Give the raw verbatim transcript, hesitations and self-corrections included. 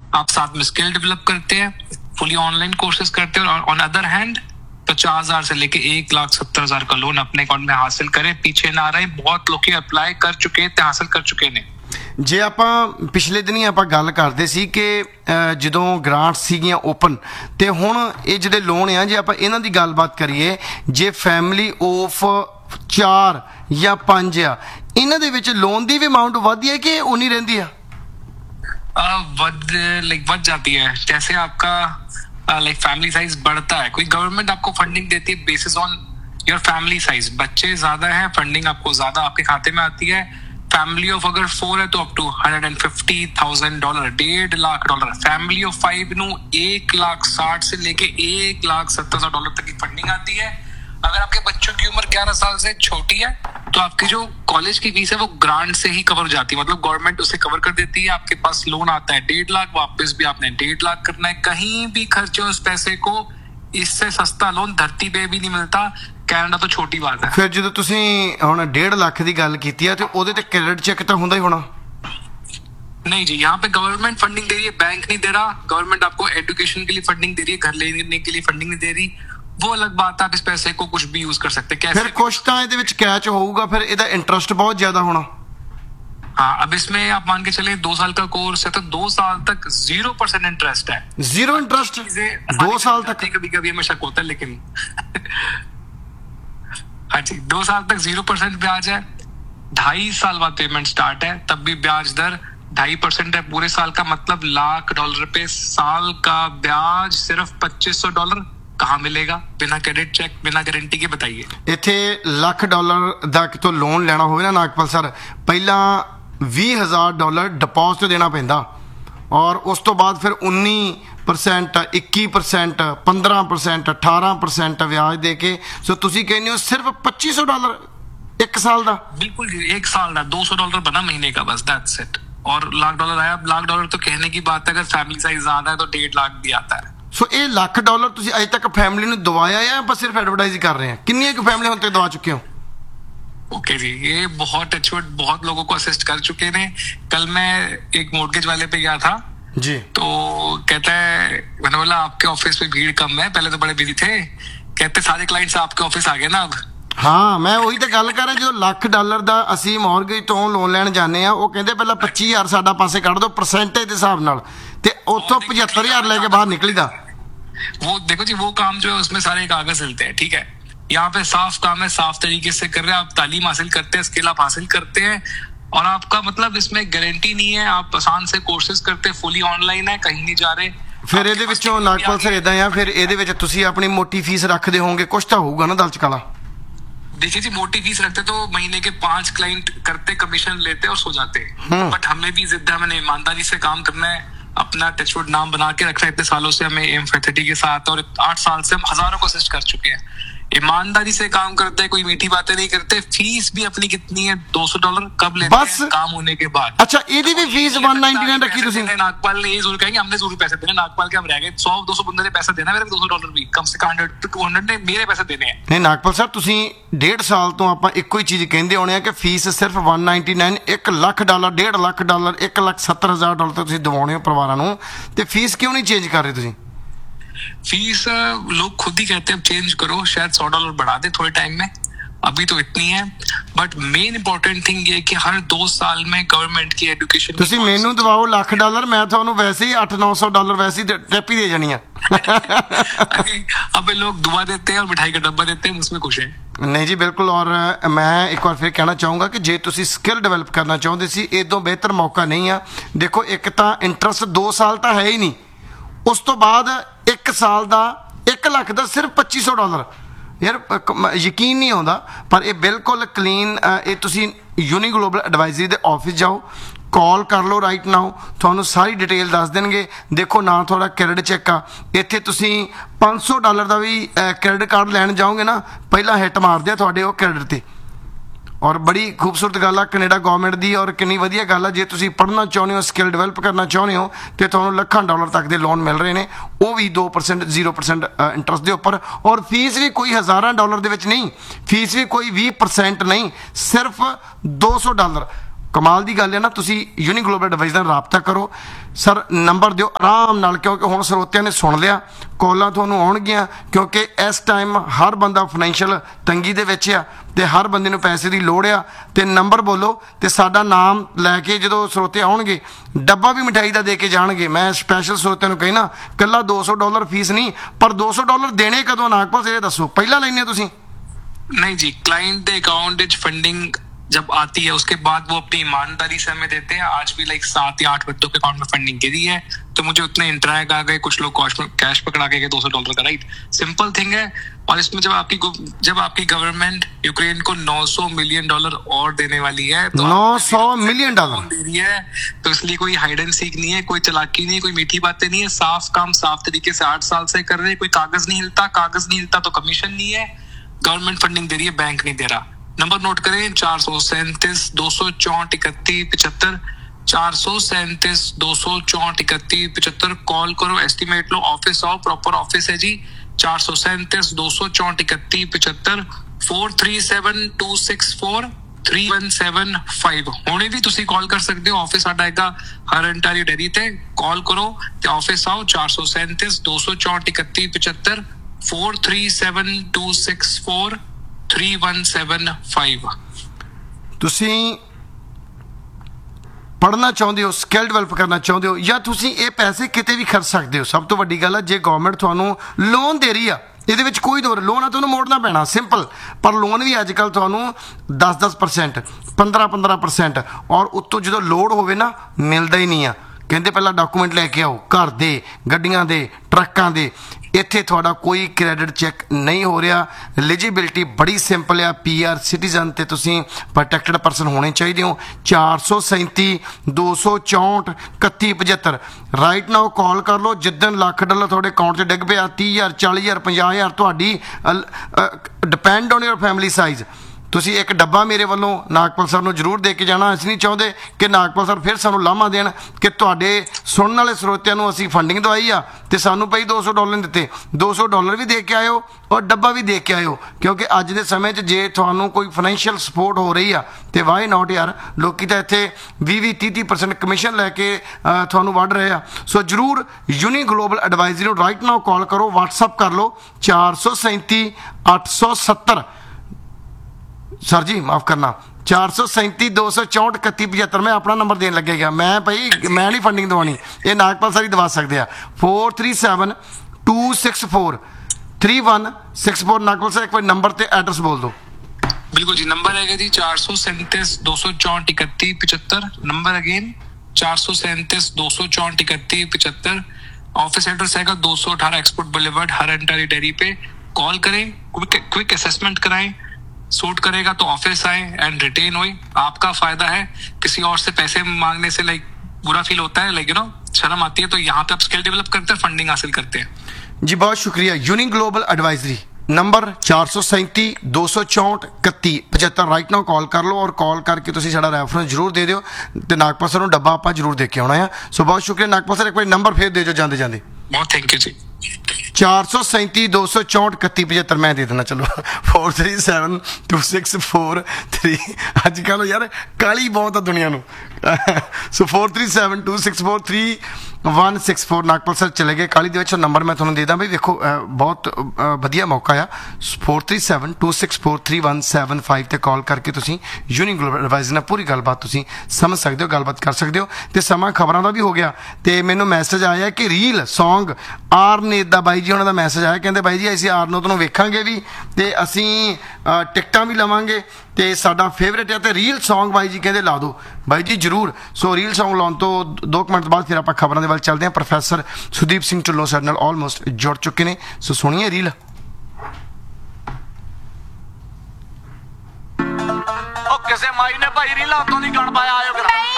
आप साथ में स्किल डेवलप करते हैं, फुली ऑनलाइन कोर्सेज करते हैं, और ऑन अदर हैंड पचास हजार से लेके एक लाख सत्तर हजार का लोन अपने अकाउंट में हासिल करें, पीछे ना रहे। बहुत लोग अप्लाई कर चुके ते हासिल कर चुके ने। ਜੇ ਆਪਾਂ ਪਿਛਲੇ ਦਿਨੀ ਆਪਾਂ ਗੱਲ ਕਰਦੇ ਸੀ ਕਿ ਜਦੋਂ ਗ੍ਰਾਂਟਸ ਸੀਗੀਆਂ ਓਪਨ ਤੇ ਹੁਣ ਇਹ ਜਿਹੜੇ ਲੋਨ ਆ, ਜੇ ਆਪਾਂ ਇਹਨਾਂ ਦੀ ਗੱਲਬਾਤ ਕਰੀਏ, ਜੇ ਫੈਮਿਲੀ ਆਫ ਚਾਰ ਜਾਂ ਪੰਜ ਆ, ਇਹਨਾਂ ਦੇ ਵਿੱਚ ਲੋਨ ਦੀ ਵੀ ਅਮਾਊਂਟ ਵਧਦੀ ਹੈ ਕਿ ਉਨੀ ਰਹਿੰਦੀ ਆ? वध लाइक बढ़ जाती है जैसे आपका लाइक फैमिली साइज बढ़ता है। कोई गवर्नमेंट आपको फंडिंग देती है basis on your family size. बच्चे ज्यादा है, फंडिंग आपको ज्यादा आपके खाते में आती है। फैमिली ऑफ अगर फोर है तो up two hundred and fifty thousand dollar, डेढ़ lakh dollar. Family of five नु एक लाख साठ से लेके एक लाख सत्तर हजार डॉलर तक की फंडिंग आती है। अगर आपके बच्चों की उम्र ग्यारह साल से छोटी है तो आपकी जो कॉलेज की फीस है वो ग्रांट से ही कवर हो जाती है, मतलब गवर्नमेंट उसे कवर कर देती है। आपके पास लोन आता है डेढ़ लाख, वापस भी आपने डेढ़ लाख करना है। कहीं भी खर्चे उस पैसे को, इससे सस्ता लोन धरती पे भी नहीं मिलता। ਕੈਨੇਡਾ ਤੋਂ ਛੋਟੀ ਬਾਤ ਹੈ। ਫਿਰ ਜਦੋਂ ਤੁਸੀਂ ਹੁਣ डेढ़ लाख ਦੀ ਗੱਲ ਕੀਤੀ ਆ ਤੇ ਉਹਦੇ ਤੇ ਕ੍ਰੈਡਿਟ ਚੈੱਕ ਤਾਂ ਹੁੰਦਾ ਹੀ ਹੋਣਾ? नहीं जी, यहाँ पे गवर्नमेंट फंडिंग दे रही है, बैंक नहीं दे रहा। गवर्नमेंट आपको एजुकेशन के लिए फंडिंग दे रही है, घर लेने के लिए फंडिंग नहीं दे रही। वो अलग बात है, आप इस पैसे को कुछ भी यूज कर सकते हैं। फिर कुछ तो ਇਹਦੇ ਵਿੱਚ कैच होगा, फिर ਇਹਦਾ इंटरेस्ट बहुत ज्यादा होना। हाँ, अब इसमें आप मान के चले दो साल का कोर्स है तो दो साल तक जीरो परसेंट इंटरेस्ट है। जीरो इंटरेस्ट दो साल तक? कभी कभी हमें शक होता है, लेकिन हाँ जी, दो साल तक जीरो परसेंट ब्याज है। ढाई साल बाद पेमेंट स्टार्ट है, तब भी ब्याज दर ढाई परसेंट है पूरे साल का। मतलब लाख डॉलर पे साल का ब्याज सिर्फ पच्चीस सौ डॉलर कहाँ मिलेगा बिना क्रेडिट चेक, बिना गारंटी के? बताइए। इत्थे लाख डॉलर दा कितों लोन लेना होवे ना नागपाल सर, पहला बीस हजार डॉलर डिपॉजिट देना पैंदा, और उस तो बाद फिर उन्नी परसेंट, इक्की परसेंट, पंद्रह परसेंट, अठारह परसेंट ब्याज दे के। सो तुसी कहने हो सिर्फ पच्चीस सौ डॉलर एक साल का? बिल्कुल जी, एक साल का दो सौ डॉलर बना महीने का, बस दैट्स इट। और लाख डॉलर आया। लाख डॉलर तो कहने की बात है, अगर फैमिली साइज ज्यादा है तो डेढ़ लाख भी आता है। सो ये लाख डॉलर तुसी अजे तक फैमिली ਨੂੰ ਦਵਾਇਆ या बस सिर्फ एडवर्टाइज कर रहे हैं? कितनी एक फैमिली ਹੁਣ ਤੱਕ दवा चुके हो? ओके okay जी, ये बहुत अच्छे, बहुत लोगों को असिस्ट कर चुके हैं। कल मैं एक मोर्गेज वाले पे गया था जी, तो कहता है, मैंने बोला आपके ऑफिस में भीड़ कम है, पहले तो बड़े बिजी थे। कहते सारे क्लाइंट्स आपके ऑफिस आ गए ना अब। हाँ, मैं ਉਹੀ ਤਾਂ ਗੱਲ ਕਰ ਰਿਹਾ, ਜਦੋਂ ਲੱਖ ਡਾਲਰ ਦਾ ਅਸੀਂ ਮੌਰਗੇਜ ਤੋਂ ਲੋਨ ਲੈਣ ਜਾਂਦੇ ਆ, ਉਹ ਕਹਿੰਦੇ ਪਹਿਲਾਂ ਪੱਚੀ ਹਜ਼ਾਰ ਸਾਡਾ ਪਾਸੇ ਕੱਢ ਦਿਓ ਪਰਸੈਂਟੇਜ ਦੇ ਹਿਸਾਬ ਨਾਲ, ਤੇ ਉੱਥੋਂ ਪਝੱਤਰ ਹਜ਼ਾਰ ਲੈ ਕੇ ਬਾਹਰ ਨਿਕਲੀਦਾ। वो देखो जी, वो काम जो है उसमें सारे कागज हिलते हैं, ठीक है। यहाँ पे साफ काम है, साफ तरीके से कर रहे हैं आप, तालीम हासिल करते हैं, स्किल आप हासिल करते हैं, और आपका मतलब इसमें गारंटी नहीं है। आप आसान से कोर्सेज करते हैं, फुली ऑनलाइन है, कहीं नहीं जा रहे। ਫਿਰ ਇਹਦੇ ਵਿੱਚੋਂ ਨਾਗਪਾਲ ਸਰ ਇਦਾਂ ਆ, ਫਿਰ ਇਹਦੇ ਵਿੱਚ ਤੁਸੀਂ ਆਪਣੀ ਮੋਟੀ ਫੀਸ ਰੱਖਦੇ ਹੋਵੋਗੇ, ਕੁਛ ਤਾਂ ਹੋਊਗਾ ਨਾ ਦਲਚਕਾਲਾ? देखिए जी, मोटी फीस रखते तो महीने के पांच क्लाइंट करते, कमीशन लेते और सौ जाते। बट हमें भी जिद्दा, मैंने ईमानदारी से काम करना है, अपना टचवुड नाम बना के रखना है। इतने सालों से हमें एम फैथर्टी के साथ, और आठ साल से हम हजारों को असिस्ट कर चुके हैं। ईमानदारी से काम करते हैं, कोई मीठी बातें नहीं करते। फीस भी अपनी कितनी है? दो सौ डॉलर। कब लेते बस हैं? काम होने के बाद। अच्छा, ਇਹਦੀ ਵੀ फीस एक सौ निन्यानवे रखी तुसी? नागपाल ने ये जरूर कहेंगे हमने जरूर पैसे देने। नागपाल के हम रह गए सौ दो सौ बंदे ने पैसा देना, मेरे दो सौ डॉलर भी कम से कम हंड्रेड टू हंड्रेड ने मेरे पैसे देने हैं। नहीं नागपाल सर, तुसी डेढ़ साल तो ਆਪਾਂ ਇੱਕੋ ਹੀ ਚੀਜ਼ ਕਹਿੰਦੇ ਆਉਣੇ ਆ ਕਿ ਫੀਸ ਸਿਰਫ एक सौ निन्यानवे, ਇੱਕ ਲੱਖ ਡਾਲਰ, डेढ़ ਲੱਖ ਡਾਲਰ, ਇੱਕ ਲੱਖ ਸੱਤਰ ਹਜ਼ਾਰ ਡਾਲਰ ਤੇ ਤੁਸੀਂ ਦਿਵਾਉਣੇ ਹੋ ਪਰਿਵਾਰਾਂ ਨੂੰ, ਤੇ ਫੀਸ ਕਿਉਂ ਨਹੀਂ ਚੇਂਜ ਕਰ ਰਹੇ ਤੁਸੀਂ? फीस लोग खुद ही कहते हैं चेंज करो, शायद सौ डॉलर बढ़ा दे थोड़े टाइम में, अभी तो इतनी है। बट मेन इंपॉर्टेंट थिंग ये कि हर दो साल में गवर्नमेंट की एजुकेशन, ਤੁਸੀਂ ਮੈਨੂੰ ਦਵਾਓ ਲੱਖ ਡਾਲਰ, ਮੈਂ ਤੁਹਾਨੂੰ ਵੈਸੇ ਹੀ ਅੱਠ नौ सौ डॉलर वैसे ही टिप ही दे जानी है। अबे लोग दुआ देते हैं और मिठाई का डब्बा देते हैं, उसमें खुश है। नहीं जी बिल्कुल। और मैं एक बार फिर कहना चाहूँगा कि जे तुसी स्किल डेवलप करना चाहते सी, इदों बेहतर मौका नहीं है। देखो, एक तो इंटरस्ट दो साल तो है ही नहीं, उस तो बाद एक साल का एक लाख का सिर्फ पच्ची सौ डॉलर। यार यकीन नहीं आता, पर यह बिल्कुल क्लीन। ये तुसी यूनी ग्लोबल एडवाइजरी के ऑफिस जाओ, कॉल कर लो राइट नाउ, थानू सारी डिटेल दस देंगे। देखो ना थोड़ा क्रेडिट चेक आ, इत्थे तुसी पाँच सौ डॉलर का भी क्रेडिट कार्ड लैन जाओगे ना, पहला हिट मार दिया थोड़े वो क्रेडिट ते। और बड़ी खूबसूरत गल आ कनेडा गवर्नमेंट दी, और कितनी वधिया गल आ, जे तुसी पढ़ना चाहते हो, स्किल डेवलप करना चाहते हो, तो तुहानू लखां डॉलर तक के लोन मिल रहे हैं, वो भी दो परसेंट जीरो परसेंट इंटरस्ट के उपर। और फीस भी कोई हज़ारां डॉलर दे विच नहीं, फीस भी कोई बीस परसेंट नहीं, सिर्फ दो सौ डॉलर। ਕਮਾਲ ਦੀ ਗੱਲ ਹੈ ਨਾ। ਤੁਸੀਂ ਯੂਨੀ ਗਲੋਬਲ ਐਡਵਾਈਜ਼ਰ ਨਾਲ ਰਾਬਤਾ ਕਰੋ ਸਰ, ਨੰਬਰ ਦਿਓ ਆਰਾਮ ਨਾਲ, ਕਿਉਂਕਿ ਹੁਣ ਸਰੋਤਿਆਂ ਨੇ ਸੁਣ ਲਿਆ, ਕਾਲਾਂ ਤੁਹਾਨੂੰ ਆਉਣਗੀਆਂ, ਕਿਉਂਕਿ ਇਸ ਟਾਈਮ ਹਰ ਬੰਦਾ ਫਾਈਨੈਂਸ਼ੀਅਲ ਤੰਗੀ ਦੇ ਵਿੱਚ ਆ ਤੇ ਹਰ ਬੰਦੇ ਨੂੰ ਪੈਸੇ ਦੀ ਲੋੜ ਆ। ਤੇ ਨੰਬਰ ਬੋਲੋ ਤੇ ਸਾਡਾ ਨਾਮ ਲੈ ਕੇ ਜਦੋਂ ਸਰੋਤੇ ਆਉਣਗੇ ਡੱਬਾ ਵੀ ਮਿਠਾਈ ਦਾ ਦੇ ਕੇ ਜਾਣਗੇ। ਮੈਂ ਸਪੈਸ਼ਲ ਸਰੋਤਿਆਂ ਨੂੰ ਕਹਿਣਾ ਇਕੱਲਾ ਦੋ ਸੌ ਡਾਲਰ ਫੀਸ ਨਹੀਂ, ਪਰ ਦੋ ਸੌ ਡਾਲਰ ਦੇਣੇ ਕਦੋਂ ਨਾਗਪਾਲ ਸਰ ਇਹ ਦੱਸੋ, ਪਹਿਲਾਂ ਲੈਣੇ ਤੁਸੀਂ? नहीं जी, क्लाइंट के अकाउंट फंडिंग जब आती है उसके बाद वो अपनी ईमानदारी से हमें देते हैं। आज भी लाइक सात या आठ बच्चों के अकाउंट में फंडिंग गिरी है तो मुझे उतने इंटरैक्ट आ गए, कुछ लोग कैश पकड़ा के गए दो सौ डॉलर का, राइट? सिंपल थिंग है। और इसमें जब आपकी जब आपकी गवर्नमेंट यूक्रेन को नौ सौ मिलियन डॉलर और देने वाली है तो नौ सौ मिलियन डॉलर दे रही है, तो इसलिए कोई हाइड एंड सीक नहीं है, कोई चालाकी नहीं है, कोई मीठी बातें नहीं है, साफ काम साफ तरीके से आठ साल से कर रहे हैं। कोई कागज नहीं हिलता, कागज नहीं हिलता तो कमीशन नहीं है। गवर्नमेंट फंडिंग दे रही है, बैंक नहीं दे रहा। नंबर नोट करें, चार सौ सैंतीस दो सौ चौंठ इकतीस पिछहत्तर, चार सौ सैंतीस दो सौ चौंठ इकतीस पिछहत्तर। कॉल करो, एस्टिमेट लो, ऑफिस आओ, प्रॉपर ऑफिस है जी। चार सौ सैंतीस दो सौ चौंठ इकतीस पिछहत्तर, four three seven two six four three one seven five. हुणे भी तुसी कॉल कर सकते हो, ऑफिस साडा हैगा हर अंटारियो डेयरी ते। कॉल करो ते ऑफिस आओ, चार सौ सैंतीस दो सौ चौंठ इकतीस पिछहत्तर, four three seven two six four three one seven five. ਤੁਸੀਂ ਪੜ੍ਹਨਾ ਚਾਹੁੰਦੇ ਹੋ, ਸਕਿੱਲ ਡਿਵੈਲਪ ਕਰਨਾ ਚਾਹੁੰਦੇ ਹੋ, ਜਾਂ ਤੁਸੀਂ ਇਹ ਪੈਸੇ ਕਿਤੇ ਵੀ ਖਰਚ ਸਕਦੇ ਹੋ। ਸਭ ਤੋਂ ਵੱਡੀ ਗੱਲ ਹੈ ਜੇ ਗਵਰਨਮੈਂਟ ਤੁਹਾਨੂੰ ਲੋਨ ਦੇ ਰਹੀ ਆ, ਇਹਦੇ ਵਿੱਚ ਕੋਈ ਦੋ ਲੋਨ ਆ ਤੁਹਾਨੂੰ ਮੋੜਨਾ ਪੈਣਾ, ਸਿੰਪਲ। ਪਰ ਲੋਨ ਵੀ ਅੱਜ ਕੱਲ੍ਹ ਤੁਹਾਨੂੰ ਦਸ ਦਸ ਪਰਸੈਂਟ ਪੰਦਰਾਂ ਪੰਦਰਾਂ ਪਰਸੈਂਟ ਔਰ ਉੱਤੋਂ ਜਦੋਂ ਲੋਡ ਹੋਵੇ ਨਾ ਮਿਲਦਾ ਹੀ ਨਹੀਂ ਆ। ਕਹਿੰਦੇ ਪਹਿਲਾਂ ਡਾਕੂਮੈਂਟ ਲੈ ਕੇ ਆਓ, ਘਰ ਦੇ, ਗੱਡੀਆਂ ਦੇ, ਟਰੱਕਾਂ ਦੇ। ਇੱਥੇ ਤੁਹਾਡਾ ਕੋਈ ਕ੍ਰੈਡਿਟ ਚੈੱਕ ਨਹੀਂ ਹੋ ਰਿਹਾ। ਐਲੀਜੀਬਿਲਿਟੀ ਬੜੀ ਸਿੰਪਲ ਆ, ਪੀ ਆਰ ਸਿਟੀਜ਼ਨ ਤੇ ਤੁਸੀਂ ਪ੍ਰੋਟੈਕਟਡ ਪਰਸਨ ਹੋਣੇ ਚਾਹੀਦੇ ਹੋ। ਚਾਰ ਸੌ ਸੈਂਤੀ ਦੋ ਸੌ ਚੌਂਹਠ ਇਕੱਤੀ ਪਝੱਤਰ ਰਾਈਟ ਨਾਓ ਕਾਲ ਕਰ ਲਓ। ਜਿੱਦਣ ਲੱਖ ਡਾਲਰ ਤੁਹਾਡੇ ਅਕਾਊਂਟ 'ਚ ਡਿੱਗ ਪਿਆ, ਤੀਹ ਹਜ਼ਾਰ ਚਾਲੀ ਹਜ਼ਾਰ ਪੰਜਾਹ ਹਜ਼ਾਰ ਤੁਹਾਡੀ depend on your family size. ਤੁਸੀਂ ਇੱਕ ਡੱਬਾ ਮੇਰੇ ਵੱਲੋਂ ਨਾਗਪਾਲ ਸਰ ਨੂੰ ਜ਼ਰੂਰ ਦੇ ਕੇ ਜਾਣਾ। ਅਸੀਂ ਨਹੀਂ ਚਾਹੁੰਦੇ ਕਿ ਨਾਗਪਾਲ ਸਰ ਫਿਰ ਸਾਨੂੰ ਲਾਮਾ ਦੇਣ ਕਿ ਤੁਹਾਡੇ ਸੁਣਨ ਵਾਲੇ ਸਰੋਤਿਆਂ ਨੂੰ ਅਸੀਂ ਫੰਡਿੰਗ ਦਵਾਈ ਆ ਤੇ ਸਾਨੂੰ ਪਈ ਦੋ ਸੌ ਡਾਲਰ ਨਹੀਂ ਦਿੱਤੇ। ਦੋ ਸੌ ਡਾਲਰ ਵੀ ਦੇ ਕੇ ਆਇਓ ਔਰ ਡੱਬਾ ਵੀ ਦੇ ਕੇ ਆਇਓ, ਕਿਉਂਕਿ ਅੱਜ ਦੇ ਸਮੇਂ 'ਚ ਜੇ ਤੁਹਾਨੂੰ ਕੋਈ ਫਾਈਨੈਂਸ਼ੀਅਲ ਸਪੋਰਟ ਹੋ ਰਹੀ ਆ ਤੇ ਵਾਈ ਨਾਟ ਯਾਰ। ਲੋਕੀ ਤਾਂ ਇੱਥੇ ਵੀਹ ਵੀਹ ਤੀਹ ਤੀਹ ਪਰਸੈਂਟ ਕਮਿਸ਼ਨ ਲੈ ਕੇ ਤੁਹਾਨੂੰ ਵੱਢ ਰਹੇ ਆ। ਸੋ ਜ਼ਰੂਰ ਯੂਨੀ ਗਲੋਬਲ ਐਡਵਾਈਜ਼ਰੀ ਨੂੰ ਰਾਈਟ ਨਾਓ ਕਾਲ ਕਰੋ, ਵਟਸਅਪ ਕਰ ਲਓ ਚਾਰ ਸੌ ਸੈਂਤੀ ਅੱਠ ਸੌ ਸੱਤਰ ਸਰ ਜੀ ਮਾਫ ਕਰਨਾ ਚਾਰ ਸੌ ਸੈਂਤੀ ਦੋ ਸੌ ਚੌਂਹਠ ਇਕੱਤੀ ਪਝੱਤਰ। ਮੈਂ ਆਪਣਾ ਨੰਬਰ ਦੇਣ ਲੱਗੇਗਾ, ਮੈਂ ਭਾਈ ਮੈਂ ਨਹੀਂ ਫੰਡਿੰਗ ਦਵਾਉਣੀ, ਇਹ ਨਾਗਪਾਲ ਸਰ ਹੀ ਦਵਾ ਸਕਦੇ ਆ। Four three seven two six four three one six four. नागपल sir एक बार नंबर ते एड्रेस बोल दो। बिल्कुल जी, नंबर है जी चार सौ सैंतीस दो सौ चौंठ इकतीस पिछहत्तर। नंबर अगेन चार सौ सैंतीस दो सौ चौंठ इकतीस पिछहत्तर। ऑफिस एड्रेस है दो सौ अठारह एक्सपोर्ट बुलेवर्ड हर अंटारी डेयरी पे। कॉल करें, क्विक क्विक असेसमेंट कराएं, सूट करेगा तो ऑफिस आए एंड रिटेन हुए। आपका फायदा है, किसी और से पैसे मांगने से लाइक बुरा फील होता है, लाइक यू नो शर्म आती है, तो यहाँ पे आप स्किल डेवलप करते हैं, फंडिंग हासिल करते हैं जी। बहुत शुक्रिया। यूनी ग्लोबल एडवाइजरी नंबर चार सौ सैंती दो सौ चौंठ इकतीस पचहत्तर राइट नाउ कॉल कर लो और कॉल करके तुसीं साडा रैफरेंस जरूर दे दिओ ते नागपाल सर नूं डब्बा आपां जरूर दे के आउणा आ। सो बहुत शुक्रिया नागपाल सर, एक बार नंबर फिर दे जो जांदे जांदे। बहुत थैंक यू जी। चार सौ सैंती दो सौ चौंठ इकती पचहत्तर मैं दे देना, चलो four three seven two six four three. अजकल यार काली बहुत है दुनिया नूं। So four three seven two six four three one six four. Nagpal sir चले गए काली दे विच। नंबर मैं तुहानूं दे दा बई, देखो बहुत वधिया मौका आ। Four three seven two six four three one seven five ते कॉल करके तुसीं यूनी ग्लोबल एडवाइजर नाल पूरी गलबात तुसीं समझ सकदे हो, गलबात कर सकदे हो। ते समा खबरां दा भी हो गया ते मैनूं मैसेज आया कि रील सॉन्ग आरनेत दा बाई जी ਉਹਨਾਂ ਦਾ ਮੈਸੇਜ ਆਇਆ, ਕਹਿੰਦੇ ਬਾਈ ਜੀ ਅਸੀਂ ਆਰਨੋਤ ਨੂੰ ਵੇਖਾਂਗੇ ਵੀ ਤੇ ਅਸੀਂ ਟਿਕਟਾਂ ਵੀ ਲਵਾਂਗੇ ਤੇ ਸਾਡਾ ਫੇਵਰੇਟ ਹੈ ਤੇ ਰੀਲ ਸੌਂਗ ਬਾਈ ਜੀ ਕਹਿੰਦੇ ਲਾ ਦਿਓ। ਬਾਈ ਜੀ ਜ਼ਰੂਰ। ਸੋ ਰੀਲ ਸੌਂਗ ਲਾਉਣ ਤੋਂ ਦੋ ਕੁ ਮਿੰਟ ਬਾਅਦ ਫਿਰ ਆਪਾਂ ਖਬਰਾਂ ਦੇ ਵੱਲ ਚੱਲਦੇ ਹਾਂ। ਪ੍ਰੋਫੈਸਰ ਸੁਦੀਪ ਸਿੰਘ ਢਿੱਲੋਂ ਸਾਡੇ ਨਾਲ ਆਲਮੋਸਟ ਜੁੜ ਚੁੱਕੇ ਨੇ, ਸੋ ਸੁਣੀਏ ਰੀਲ। ਉਹ ਕਿਸੇ ਮਾਈ ਨੇ ਭਾਈ ਰੀਲਾਂ ਤੋਂ ਦੀ ਗਣ ਪਾਇਆ ਆਇਓ